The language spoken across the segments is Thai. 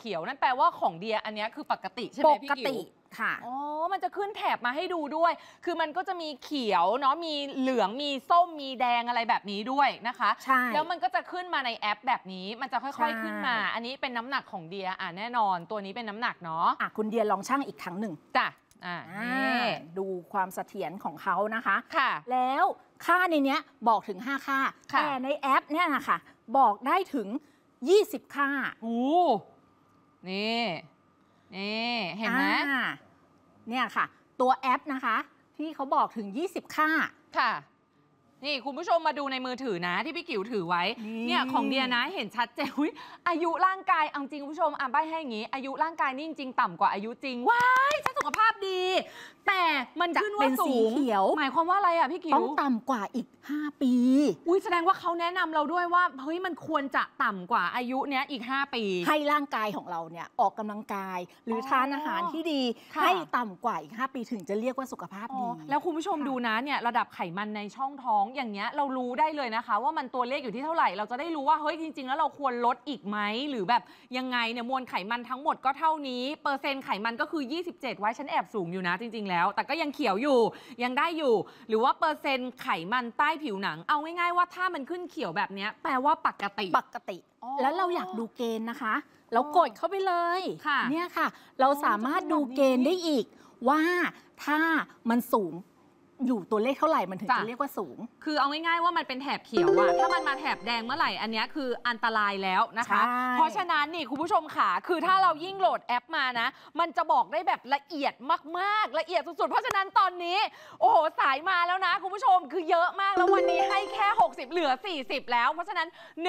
ขียวนั่นแปลว่าของเดียอันนี้คือปกติใช่ไหมพี่กิ๋วปกติค่ะอ๋อมันจะขึ้นแถบมาให้ดูด้วยคือมันก็จะมีเขียวเนาะมีเหลืองมีส้มมีแดงอะไรแบบนี้ด้วยนะคะใช่แล้วมันก็จะขึ้นมาในแอปแบบนี้มันจะค่อยๆขึ้นมาอันนี้เป็นน้ำหนักของเดียแน่นอนตัวนี้เป็นน้ำหนักเนาะคุณเดียลองชั่งอีกครั้งหนึ่งจ้ะดูความเสถียรของเขานะคะค่ะแล้วค่าในเนี้ยบอกถึง5ค่าแต่ในแอปเนี่ยนะคะบอกได้ถึง20ค่านี่เห็นไหมเนี่ยค่ะตัวแอปนะคะที่เขาบอกถึง20ค่าค่ะนี่คุณผู้ชมมาดูในมือถือนะที่พี่กิ๋วถือไว้เนี่ยของเดียนะเห็นชัดเจนอายุร่างกายเอาจริงคุณผู้ชมใบ้ให้อย่างนี้อายุร่างกายนี่จริงต่ำกว่าอายุจริงว้ายฉันสุขภาพดีแต่มันขึ้นว่าสูงหมายความว่าอะไรพี่กิ๋วต้องต่ำกว่าอีก5ปีแสดงว่าเขาแนะนำเราด้วยว่าเฮ้ยมันควรจะต่ำกว่าอายุเนี้ยอีก5ปีให้ร่างกายของเราเนี่ยออกกำลังกายหรือทานอาหารที่ดีให้ต่ำกว่าอีก5ปีถึงจะเรียกว่าสุขภาพดีแล้วคุณผู้ชมดูนะเนี่ยระดับไขมันในช่องท้องอย่างเงี้ยเรารู้ได้เลยนะคะว่ามันตัวเลขอยู่ที่เท่าไหร่เราจะได้รู้ว่าเฮ้ยจริงๆแล้วเราควรลดอีกไหมหรือแบบยังไงเนี่ยมวลไขมันทั้งหมดก็เท่านี้เปอร์เซ็นต์ไขมันก็คือ27ไว้ฉันแอบสูงอยู่นะจริงๆแล้วแต่ก็ยังเขียวอยู่ยังได้อยู่หรือว่าเปอร์เซ็นต์ไขมันใต้ผิวหนังเอาง่ายๆว่าถ้ามันขึ้นเขียวแบบนี้แปลว่าปกติแล้วเราอยากดูเกณฑ์นะคะเรากดเข้าไปเลยเนี่ยค่ะเราสามารถดูเกณฑ์ได้อีกว่าถ้ามันสูงอยู่ตัวเลขเท่าไหร่มันถึงจะเรียกว่าสูงคือเอาง่ายๆว่ามันเป็นแถบเขียวอะถ้ามันมาแถบแดงเมื่อไหร่อันนี้คืออันตรายแล้วนะคะเพราะฉะนั้นนี่คุณผู้ชมค่ะคือถ้าเรายิ่งโหลดแอปมานะมันจะบอกได้แบบละเอียดมากๆละเอียดสุดๆเพราะฉะนั้นตอนนี้โอ้โหสายมาแล้วนะคุณผู้ชมคือเยอะมากแล้ววันนี้ให้แค่60เหลือ40แล้วเพราะฉะนั้น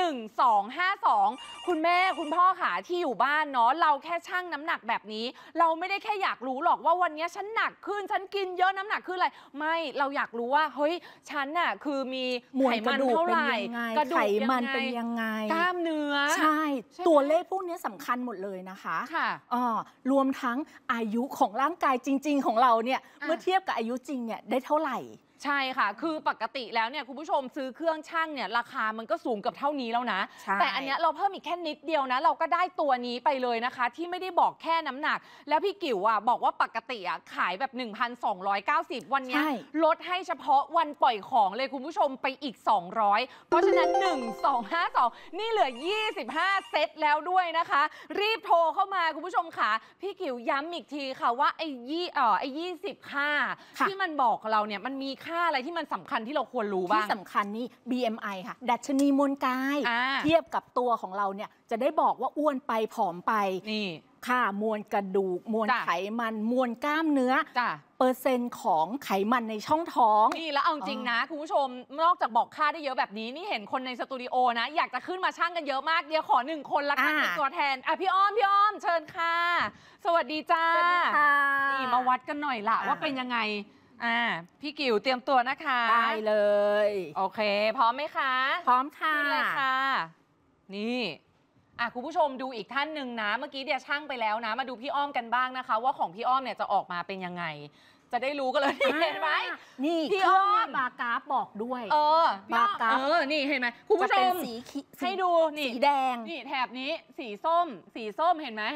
1252คุณแม่คุณพ่อค่ะที่อยู่บ้านเนาะเราแค่ชั่งน้ำหนักแบบนี้เราไม่ได้แค่อยากรู้หรอกว่าวันนี้ฉันหนักขึ้นฉันกินเยอะน้ำหนักขึ้นอะไรไม่เราอยากรู้ว่าเฮ้ยฉันน่ะคือมีไขมันเท่าไหร่กระดูกไขมันเป็นยังไงกล้ามเนื้อใช่ตัวเลขพวกนี้สำคัญหมดเลยนะคะรวมทั้งอายุของร่างกายจริงๆของเราเนี่ยเมื่อเทียบกับอายุจริงเนี่ยได้เท่าไหร่ใช่ค่ะคือปกติแล้วเนี่ยคุณผู้ชมซื้อเครื่องชั่งเนี่ยราคามันก็สูงกับเท่านี้แล้วนะแต่อันเนี้ยเราเพิ่มอีกแค่นิดเดียวนะเราก็ได้ตัวนี้ไปเลยนะคะที่ไม่ได้บอกแค่น้ำหนักแล้วพี่กิ๋วบอกว่าปกติขายแบบ 1,290 วันนี้ลดให้เฉพาะวันปล่อยของเลยคุณผู้ชมไปอีก200เพราะฉะนั้น1252นี่เหลือ25เซตแล้วด้วยนะคะรีบโทรเข้ามาคุณผู้ชมค่ะพี่กิ๋วย้ำอีกทีค่ะว่าไอ้20ค่าที่มันบอกเราเนี่ยมันมีค่าอะไรที่มันสำคัญที่เราควรรู้บ้างที่สำคัญนี่ BMI ค่ะดัชนีมวลกายเทียบกับตัวของเราเนี่ยจะได้บอกว่าอ้วนไปผอมไปนี่ค่ามวลกระดูกมวลไขมันมวลกล้ามเนื้อเปอร์เซ็นต์ของไขมันในช่องท้องนี่แล้วเอาจริงนะคุณผู้ชมนอกจากบอกค่าได้เยอะแบบนี้นี่เห็นคนในสตูดิโอนะอยากจะขึ้นมาชั่งกันเยอะมากเดี๋ยวขอ1คนละกันเป็นตัวแทนพี่อ้อมเชิญค่ะสวัสดีจ้านี่มาวัดกันหน่อยละว่าเป็นยังไงพี่กิ๋วเตรียมตัวนะคะได้เลยโอเคพร้อมไหมคะพร้อมค่ะขึ้นเลยค่ะนี่คุณผู้ชมดูอีกท่านหนึ่งนะเมื่อกี้เดียช่างไปแล้วนะมาดูพี่อ้อมกันบ้างนะคะว่าของพี่อ้อมเนี่ยจะออกมาเป็นยังไงจะได้รู้กันเลยเห็นไหมนี่พี่อ้อมบากราฟบอกด้วยบากราฟนี่เห็นไหมคุณผู้ชมให้ดูนี่สีแดงนี่แถบนี้สีส้มเห็นไหม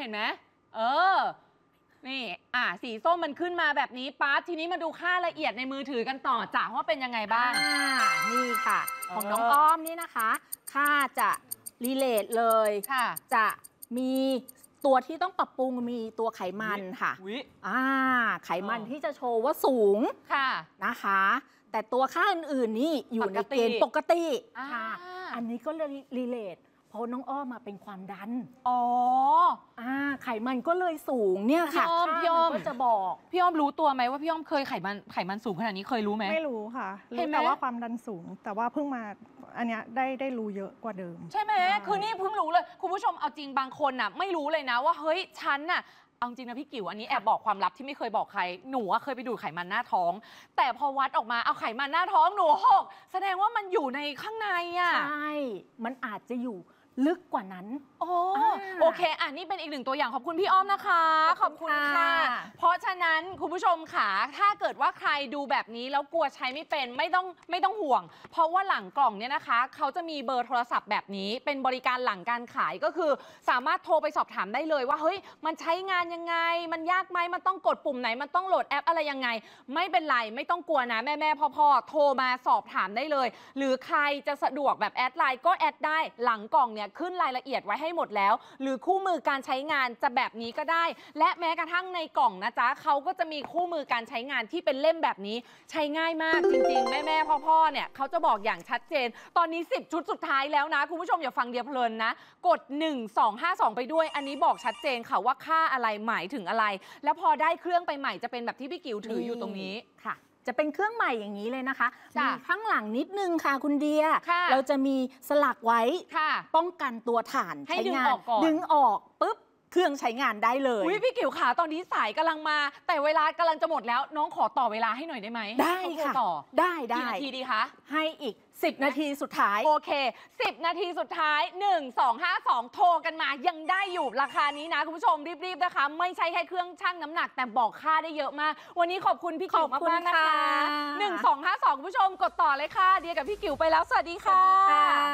นี่สีส้มมันขึ้นมาแบบนี้ปั๊บทีนี้มาดูค่าละเอียดในมือถือกันต่อจ้ะว่าเป็นยังไงบ้างนี่ค่ะของน้องอ้อมนี่นะคะค่าจะรีเลทเลยจะมีตัวที่ต้องปรับปรุงมีตัวไขมันค่ะไขมันที่จะโชว์ว่าสูงนะคะแต่ตัวค่าอื่นๆนี่อยู่ในเกณฑ์ปกติค่ะอันนี้ก็เลยรีเลทเพราะน้องอ้อมมาเป็นความดันไขมันก็เลยสูงเนี่ยค่ะพี่อ้อมก็จะบอกพี่อ้อมรู้ตัวไหมว่าพี่อ้อมเคยไขมันสูงขนาดนี้เคยรู้ไหมไม่รู้ค่ะรู้แต่ว่าความดันสูงแต่ว่าเพิ่งมาอันเนี้ยได้รู้เยอะกว่าเดิมใช่ไหมคือนี่เพิ่งรู้เลยคุณผู้ชมเอาจริงบางคนน่ะไม่รู้เลยนะว่าเฮ้ยฉันน่ะเอาจริงนะพี่กิ๋วอันนี้แอบบอกความลับที่ไม่เคยบอกใครหนูเคยไปดูดไขมันหน้าท้องแต่พอวัดออกมาเอาไขมันหน้าท้องหนู6แสดงว่ามันอยู่ในข้างในใช่มันอาจจะอยู่ลึกกว่านั้นโอเคนี่เป็นอีกหนึ่งตัวอย่างขอบคุณพี่อ้อมนะคะขอบคุณค่ะเพราะฉะนั้นคุณผู้ชมค่ะถ้าเกิดว่าใครดูแบบนี้แล้วกลัวใช้ไม่เป็นไม่ต้องห่วงเพราะว่าหลังกล่องเนี่ยนะคะเขาจะมีเบอร์โทรศัพท์แบบนี้เป็นบริการหลังการขายก็คือสามารถโทรไปสอบถามได้เลยว่าเฮ้ยมันใช้งานยังไงมันยากไหมมันต้องกดปุ่มไหนมันต้องโหลดแอปอะไรยังไงไม่เป็นไรไม่ต้องกลัวนะแม่พ่อโทรมาสอบถามได้เลยหรือใครจะสะดวกแบบแอดไลน์ก็แอดได้หลังกล่องเนี่ยขึ้นรายละเอียดไว้ให้หมดแล้วหรือคู่มือการใช้งานจะแบบนี้ก็ได้และแม้กระทั่งในกล่องนะจ๊ะเขาก็จะมีคู่มือการใช้งานที่เป็นเล่มแบบนี้ใช้ง่ายมากจริงๆแม่พ่อเนี่ยเขาจะบอกอย่างชัดเจนตอนนี้10ชุดสุดท้ายแล้วนะคุณผู้ชมอย่าฟังเดียวเพลินนะกด1252ไปด้วยอันนี้บอกชัดเจนค่ะว่าค่าอะไรหมายถึงอะไรแล้วพอได้เครื่องไปใหม่จะเป็นแบบที่พี่กิ๋วถืออยู่ตรงนี้ค่ะจะเป็นเครื่องใหม่อย่างนี้เลยนะคะมีข้างหลังนิดนึงค่ะคุณเดียเราจะมีสลักไว้ป้องกันตัวถ่านให้ดึงออกก่อนดึงออกปุ๊บเครื่องใช้งานได้เลยพี่กิ๋วขาตอนนี้สายกำลังมาแต่เวลากำลังจะหมดแล้วน้องขอต่อเวลาให้หน่อยได้ไหมได้ค่ะได้กี่นาทีดีคะให้อีก10 นาทีสุดท้ายโอเค10 นาทีสุดท้าย1252โทรกันมายังได้อยู่ราคานี้นะคุณผู้ชมรีบๆนะคะไม่ใช่แค่เครื่องชั่งน้ำหนักแต่บอกค่าได้เยอะมากวันนี้ขอบคุณพี่กิ๋วมากๆนะคะ1252คุณผู้ชมกดต่อเลยค่ะเดียกับพี่กิ๋วไปแล้วสวัสดีค่ะ